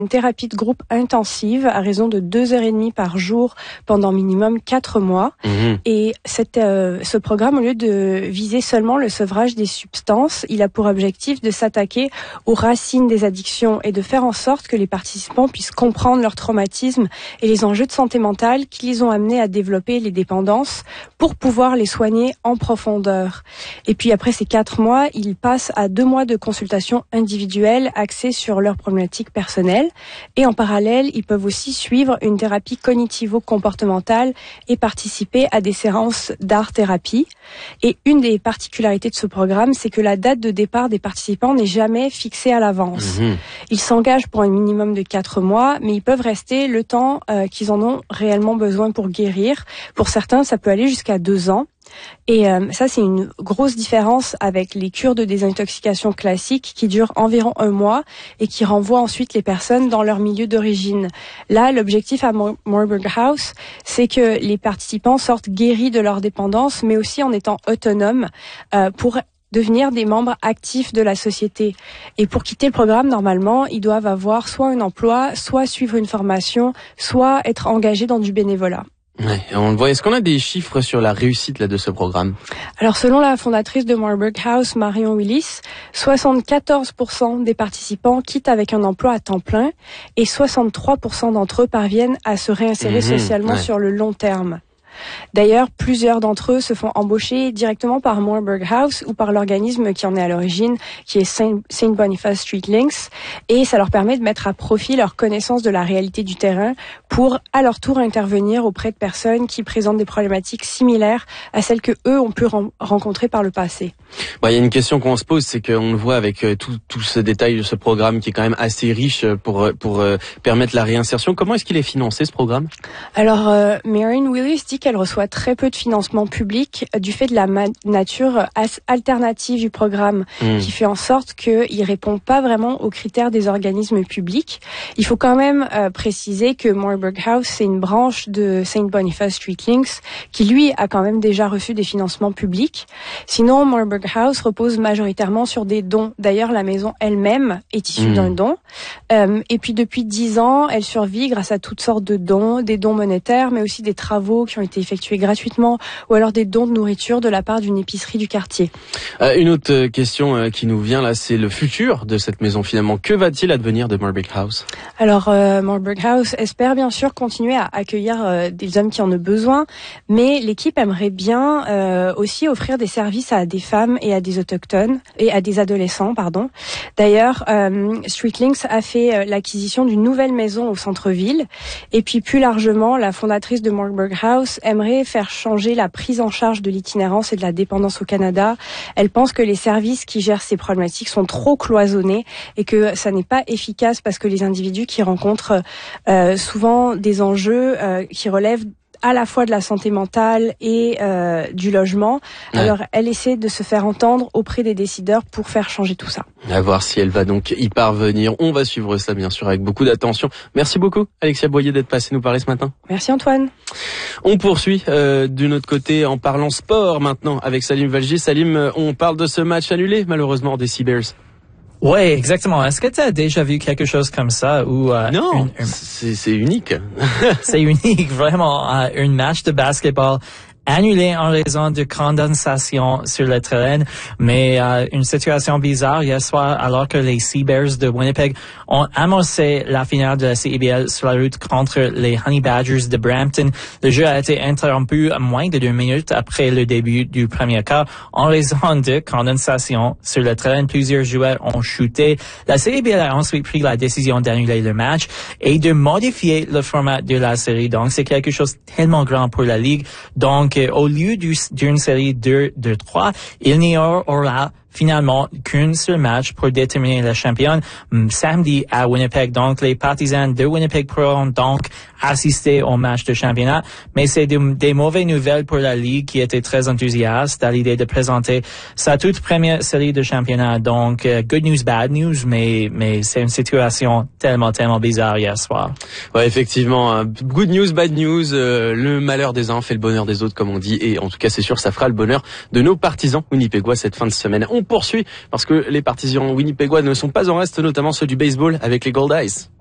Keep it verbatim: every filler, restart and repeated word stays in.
une thérapie de groupe intensive à raison de deux heures et demie par jour pendant minimum quatre mois. Mmh. Et cette, euh, ce programme, au lieu de viser seulement le sevrage des substances, il a pour objectif de s'attaquer aux racines des addictions et de faire en sorte que les participants puissent comprendre leur traumatisme et les enjeux de santé mentale qui les ont amenés à développer les dépendances pour pouvoir les soigner en profondeur. Et puis après ces quatre mois, ils passent à deux mois de consultation individuelle axée sur leurs problématiques personnelles. Et en parallèle, ils peuvent aussi suivre une thérapie cognitivo-comportementale et participer à des séances d'art-thérapie. Et une des particularités de ce programme, c'est que la date de départ des participants n'est jamais fixée à l'avance. Mmh. Ils s'engagent pour un minimum de quatre mois, mais ils peuvent rester le temps euh, qu'ils en ont réellement besoin pour guérir. Pour certains, ça peut aller jusqu'à deux ans. Et euh, ça, c'est une grosse différence avec les cures de désintoxication classiques qui durent environ un mois et qui renvoient ensuite les personnes dans leur milieu d'origine. Là, l'objectif à Moorburg House, c'est que les participants sortent guéris de leur dépendance, mais aussi en étant autonomes euh, pour devenir des membres actifs de la société. Et pour quitter le programme, normalement, ils doivent avoir soit un emploi, soit suivre une formation, soit être engagés dans du bénévolat. Ouais, on le voit. Est-ce qu'on a des chiffres sur la réussite là de ce programme? Alors, selon la fondatrice de Moorburg House, Marion Willis, soixante-quatorze pour cent des participants quittent avec un emploi à temps plein et soixante-trois pour cent d'entre eux parviennent à se réinsérer mmh, socialement ouais. sur le long terme. D'ailleurs, plusieurs d'entre eux se font embaucher directement par Moorburg House ou par l'organisme qui en est à l'origine, qui est Saint Boniface Street Links, et ça leur permet de mettre à profit leur connaissance de la réalité du terrain pour, à leur tour, intervenir auprès de personnes qui présentent des problématiques similaires à celles que eux ont pu ren- rencontrer par le passé. Bon, il y a une question qu'on se pose, c'est qu'on le voit avec euh, tout, tout ce détail de ce programme qui est quand même assez riche pour pour euh, permettre la réinsertion. Comment est-ce qu'il est financé, ce programme? Alors, euh, Marion Willis dit qu'elle reçoit très peu de financement public du fait de la ma- nature as- alternative du programme, mmh. qui fait en sorte qu'il répond pas vraiment aux critères des organismes publics. Il faut quand même euh, préciser que Moorburg House, c'est une branche de Saint Boniface Street Links qui, lui, a quand même déjà reçu des financements publics. Sinon, Moorburg House repose majoritairement sur des dons. D'ailleurs, la maison elle-même est issue mmh. d'un don. Euh, et puis, depuis dix ans, elle survit grâce à toutes sortes de dons, des dons monétaires, mais aussi des travaux qui ont été effectués gratuitement, ou alors des dons de nourriture de la part d'une épicerie du quartier. Euh, une autre question euh, qui nous vient là, c'est le futur de cette maison finalement. Que va-t-il advenir de Moorburg House? Alors, euh, Moorburg House espère bien sûr continuer à accueillir euh, des hommes qui en ont besoin, mais l'équipe aimerait bien euh, aussi offrir des services à des femmes et à des autochtones et à des adolescents, pardon. D'ailleurs, euh, Streetlinks a fait euh, l'acquisition d'une nouvelle maison au centre-ville, et puis plus largement, la fondatrice de Moorburg House aimerait faire changer la prise en charge de l'itinérance et de la dépendance au Canada. Elle pense que les services qui gèrent ces problématiques sont trop cloisonnés et que ça n'est pas efficace parce que les individus qui rencontrent euh, souvent des enjeux euh, qui relèvent à la fois de la santé mentale et euh, du logement. Ouais. Alors, elle essaie de se faire entendre auprès des décideurs pour faire changer tout ça. À voir si elle va donc y parvenir. On va suivre ça, bien sûr, avec beaucoup d'attention. Merci beaucoup, Alexia Boyer, d'être passée nous parler ce matin. Merci, Antoine. On poursuit euh, de notre côté en parlant sport maintenant avec Salim Valgier. Salim, on parle de ce match annulé, malheureusement, des Sea Bears. Ouais, exactement. Est-ce que tu as déjà vu quelque chose comme ça ou euh, non, une, une... c'est, c'est unique. C'est unique, vraiment. Euh, un match de basketball annulé en raison de condensation sur le terrain, mais euh, une situation bizarre hier soir alors que les Sea Bears de Winnipeg ont amorcé la finale de la C E B L sur la route contre les Honey Badgers de Brampton. Le jeu a été interrompu moins de deux minutes après le début du premier quart en raison de condensation sur le terrain. Plusieurs joueurs ont shooté. La C E B L a ensuite pris la décision d'annuler le match et de modifier le format de la série. Donc, c'est quelque chose de tellement grand pour la Ligue. Donc, au lieu du, d'une série deux de trois, il n'y aura finalement qu'un seul match pour déterminer le champion samedi à Winnipeg. Donc, les partisans de Winnipeg pourront donc assister au match de championnat. Mais c'est de, des mauvaises nouvelles pour la Ligue qui était très enthousiaste à l'idée de présenter sa toute première série de championnat. Donc, uh, good news, bad news, mais, mais c'est une situation tellement, tellement bizarre hier soir. Ouais, effectivement. Good news, bad news. Euh, le malheur des uns fait le bonheur des autres, comme on dit. Et en tout cas, c'est sûr, ça fera le bonheur de nos partisans winnipégois cette fin de semaine. On poursuit parce que les partisans winnipégois ne sont pas en reste, notamment ceux du baseball avec les Gold Eyes.